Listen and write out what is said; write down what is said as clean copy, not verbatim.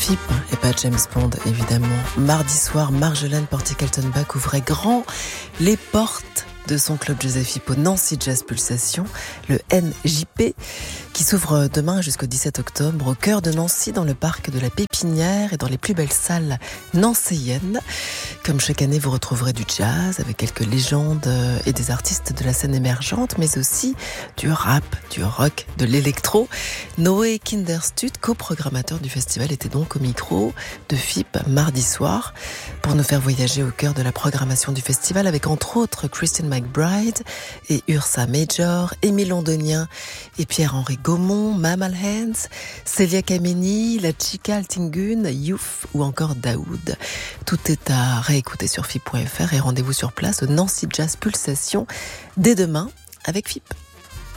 FIP et pas James Bond évidemment. Mardi soir, Marjolaine Portier-Kaltenbach ouvrait grand les portes de son club Joseph Hippo Nancy Jazz Pulsation, le NJP, qui s'ouvre demain jusqu'au 17 octobre au cœur de Nancy, dans le parc de la Pépinière et dans les plus belles salles nancéennes. Comme chaque année, vous retrouverez du jazz avec quelques légendes et des artistes de la scène émergente, mais aussi du rap, du rock, de l'électro. Noé Kinderstut, coprogrammateur du festival, était donc au micro de FIP mardi soir pour nous faire voyager au cœur de la programmation du festival avec entre autres Christine McBride et Ursa Major, Émile Londonien et Pierre-Henri Gaumont, Mamal Hands, Célia Kameni, la Chica Altingun, Youf ou encore Daoud. Tout est à réécouter sur FIP.fr et rendez-vous sur place au Nancy Jazz Pulsation dès demain avec FIP.